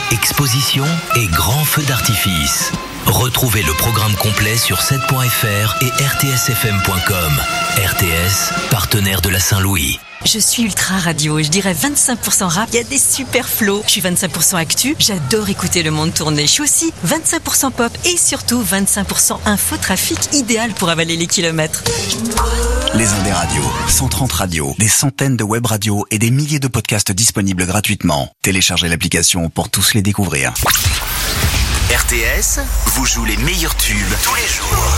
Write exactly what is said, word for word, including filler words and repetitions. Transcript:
expositions et grands feux d'artifice. Retrouvez le programme complet sur sept point f r et r t s f m point com. R T S, partenaire de la Saint-Louis. Je suis ultra radio et je dirais vingt-cinq pour cent rap. Il y a des super flows. Je suis vingt-cinq pour cent actu. J'adore écouter le monde tourner. Je suis aussi vingt-cinq pour cent pop et surtout vingt-cinq pour cent infotrafic, idéal pour avaler les kilomètres. Les Indes radios, cent trente radios, des centaines de web radios et des milliers de podcasts disponibles gratuitement. Téléchargez l'application pour tous les découvrir. R T S vous joue les meilleurs tubes tous les jours.